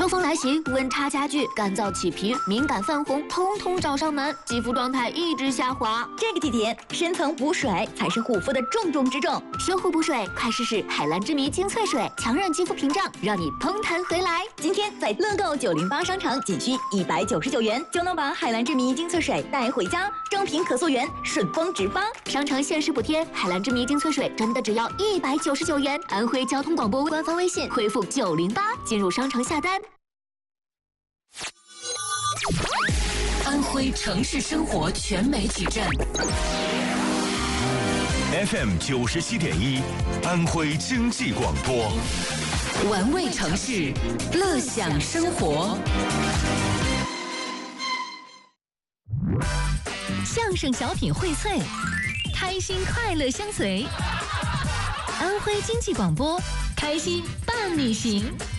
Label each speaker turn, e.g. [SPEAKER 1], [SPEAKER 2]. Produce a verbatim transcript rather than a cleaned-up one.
[SPEAKER 1] 秋风来袭，温差加剧，干燥起皮、敏感泛红，通通找上门，肌肤状态一直下滑。
[SPEAKER 2] 这个季节，深层补水才是护肤的重中之重。
[SPEAKER 1] 修护补水，快试试海蓝之谜精粹水，强韧肌肤屏障，让你嘭弹回来。
[SPEAKER 2] 今天在乐购九零八商城，仅需一百九十九元就能把海蓝之谜精粹水带回家，正品可溯源，顺丰直发。
[SPEAKER 1] 商城限时补贴，海蓝之谜精粹水真的只要一百九十九元。安徽交通广播官方微信回复九零八进入商城下单。
[SPEAKER 3] 安徽城市生活全媒体站
[SPEAKER 4] F M 九十七点一，安徽经济广播，
[SPEAKER 3] 玩味城市，乐享生活。
[SPEAKER 5] 相声小品荟萃，开心快乐相随。安徽经济广播，开心伴你行。